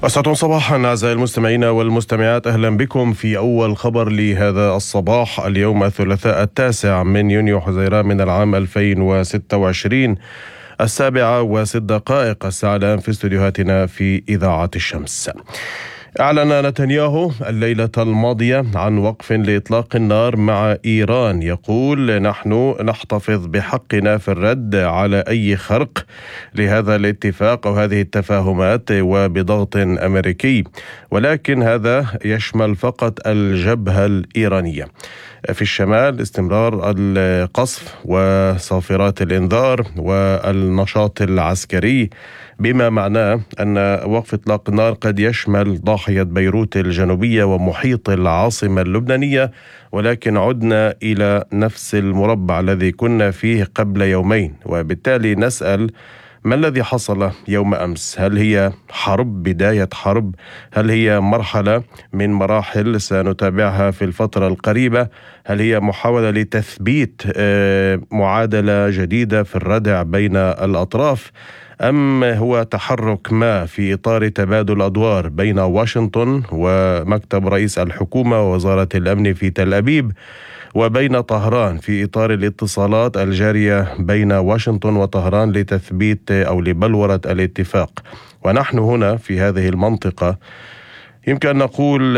أسعد صباحا أعزائي المستمعين والمستمعات، أهلا بكم في أول خبر لهذا الصباح. اليوم الثلاثاء 9 من يونيو حزيران من العام 2026، 7:06 الساعة الآن في استديوهاتنا في إذاعة الشمس. أعلن نتنياهو الليلة الماضية عن وقف لإطلاق النار مع إيران. يقول: نحن نحتفظ بحقنا في الرد على أي خرق لهذا الاتفاق أو هذه التفاهمات وبضغط أمريكي، ولكن هذا يشمل فقط الجبهة الإيرانية. في الشمال استمرار القصف وصافرات الإنذار والنشاط العسكري، بما معناه أن وقف إطلاق النار قد يشمل ضاحية بيروت الجنوبية ومحيط العاصمة اللبنانية، ولكن عدنا إلى نفس المربع الذي كنا فيه قبل يومين. وبالتالي نسأل: ما الذي حصل يوم أمس؟ هل هي حرب، بداية حرب؟ هل هي مرحلة من مراحل سنتابعها في الفترة القريبة؟ هل هي محاولة لتثبيت معادلة جديدة في الردع بين الأطراف؟ أم هو تحرك ما في إطار تبادل أدوار بين واشنطن ومكتب رئيس الحكومة ووزارة الأمن في تل أبيب وبين طهران في إطار الاتصالات الجارية بين واشنطن وطهران لتثبيت أو لبلورة الاتفاق؟ ونحن هنا في هذه المنطقة يمكن أن نقول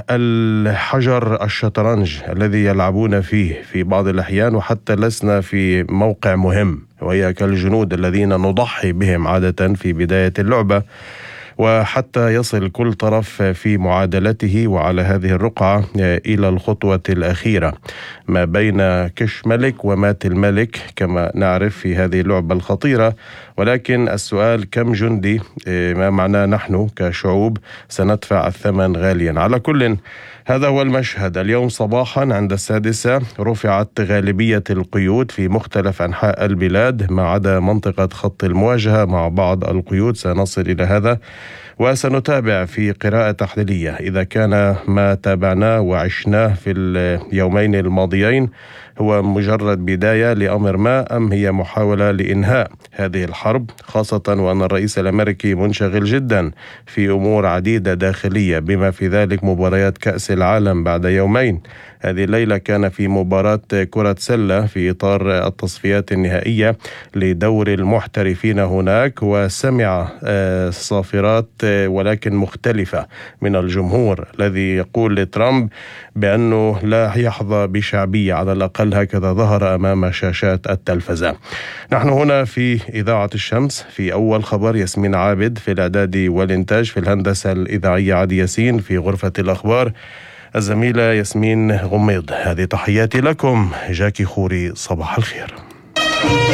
الحجر الشطرنج الذي يلعبون فيه في بعض الأحيان، وحتى لسنا في موقع مهم، وهي كالجنود الذين نضحي بهم عادة في بداية اللعبة، وحتى يصل كل طرف في معادلته وعلى هذه الرقعة إلى الخطوة الأخيرة ما بين كش ملك ومات الملك كما نعرف في هذه اللعبة الخطيرة. ولكن السؤال: كم جندي؟ ما معناه نحن كشعوب سندفع الثمن غاليا. على كل، هذا هو المشهد. اليوم صباحا عند 6 رفعت غالبية القيود في مختلف أنحاء البلاد ما عدا منطقة خط المواجهة مع بعض القيود. سنصل إلى هذا وسنتابع في قراءة تحليلية إذا كان ما تابعناه وعشناه في اليومين الماضيين هو مجرد بداية لأمر ما، أم هي محاولة لإنهاء هذه الحرب، خاصة وأن الرئيس الأمريكي منشغل جدا في أمور عديدة داخلية بما في ذلك مباريات كأس العالم بعد يومين. هذه الليلة كان في مباراة كرة سلة في إطار التصفيات النهائية لدور المحترفين هناك، وسمع صافرات ولكن مختلفة من الجمهور الذي يقول لترامب بأنه لا يحظى بشعبية، على الأقل هكذا ظهر أمام شاشات التلفزة. نحن هنا في إذاعة الشمس في أول خبر. ياسمين عابد في الإعداد والإنتاج، في الهندسة الإذاعية عادي ياسين، في غرفة الأخبار الزميلة ياسمين غميض. هذه تحياتي لكم، جاكي خوري، صباح الخير.